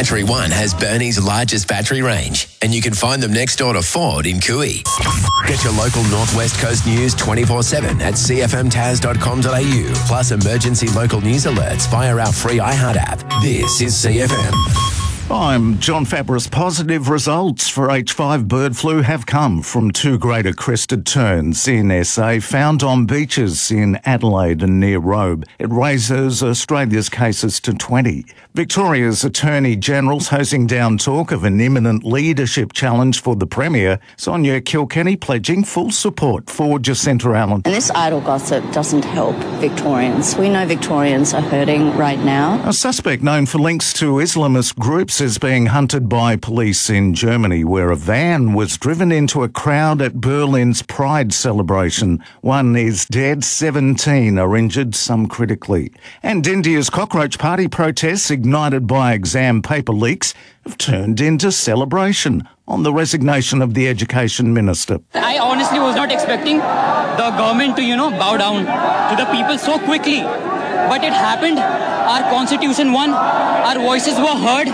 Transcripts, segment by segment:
Battery One has Burnie's largest battery range, and you can find them next door to Ford in Cooey. Get your local Northwest Coast news 24/7 at cfmtaz.com.au, plus emergency local news alerts via our free iHeart app. This is CFM. I'm John Fabris. Positive results for H5 bird flu have come from two greater crested terns in SA found on beaches in Adelaide and near Robe. It raises Australia's cases to 20. Victoria's Attorney-General's hosing down talk of an imminent leadership challenge for the Premier. Sonia Kilkenny pledging full support for Jacinta Allen. And this idle gossip doesn't help Victorians. We know Victorians are hurting right now. A suspect known for links to Islamist groups is being hunted by police in Germany, where a van was driven into a crowd at Berlin's Pride celebration. One is dead, 17 are injured, some critically. And India's Cockroach Party protests, ignited by exam paper leaks, have turned into celebration on the resignation of the Education Minister. I honestly was not expecting the government to, bow down to the people so quickly. But it happened. Our constitution won. Our voices were heard.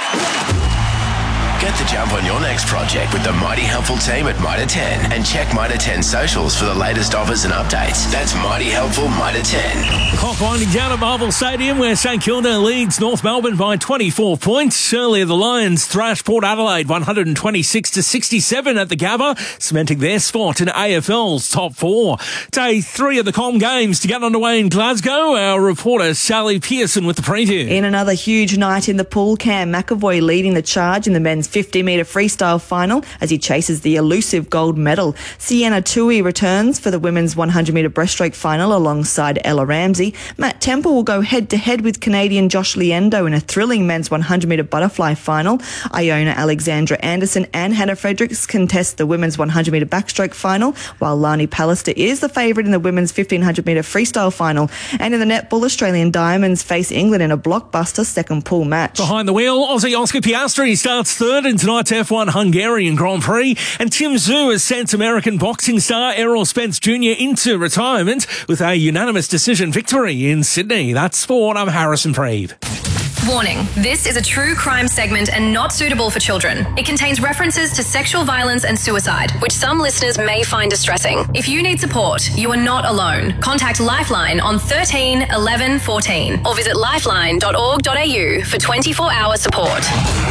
Get the jump on your next project with the Mighty Helpful team at Mitre 10 and check Mitre 10 socials for the latest offers and updates. That's Mighty Helpful Mitre 10. The clock winding down at Marvel Stadium, where St Kilda leads North Melbourne by 24 points. Earlier, the Lions thrashed Port Adelaide 126-67 at the Gabba, cementing their spot in AFL's top four. Day 3 of the Com Games to get underway in Glasgow. Our reporter Sally Pearson with the preview. In another huge night in the pool, Cam McAvoy leading the charge in the men's 50-metre freestyle final as he chases the elusive gold medal. Sienna Tui returns for the women's 100-metre breaststroke final alongside Ella Ramsey. Matt Temple will go head-to-head with Canadian Josh Liendo in a thrilling men's 100-metre butterfly final. Iona Alexandra Anderson and Hannah Fredericks contest the women's 100-metre backstroke final, while Lani Pallister is the favourite in the women's 1500-metre freestyle final. And in the netball, Australian Diamonds face England in a blockbuster second pool match. Behind the wheel, Aussie Oscar Piastri starts third in tonight's F1 Hungarian Grand Prix, and Tim Tszyu has sent American boxing star Errol Spence Jr. into retirement with a unanimous decision victory in Sydney. That's sport. I'm Harrison Preeve. Warning, this is a true crime segment and not suitable for children. It contains references to sexual violence and suicide, which some listeners may find distressing. If you need support, you are not alone. Contact Lifeline on 13 11 14 or visit lifeline.org.au for 24-hour support.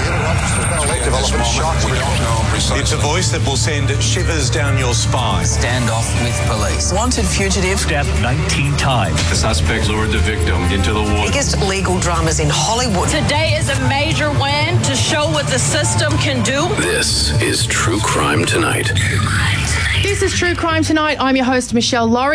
It's a voice that will send shivers down your spine. Stand off with police. Wanted fugitive. Stabbed 19 times. The suspect lured the victim into the water. Biggest legal dramas in Hollywood. Today is a major win to show what the system can do. This is True Crime Tonight. This is True Crime Tonight. I'm your host, Michelle Laurie.